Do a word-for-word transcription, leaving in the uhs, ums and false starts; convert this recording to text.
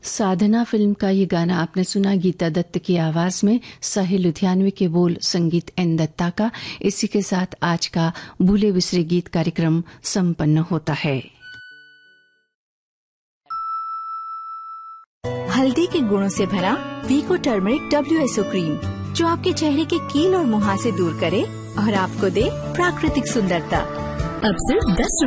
साधना film का ये गाना आपने सुना गीता दत्त की आवाज में, साहिल लुधियानवी के बोल, संगीत एन दत्ता का। इसी के साथ आज का भूले बिसरे गीत कार्यक्रम संपन्न होता है। हल्दी के गुणों से भरा वीको turmeric W S O cream, जो आपके चेहरे के कील और मुहासे दूर करे और आपको दे प्राकृतिक सुंदरता। अब सिर्फ दस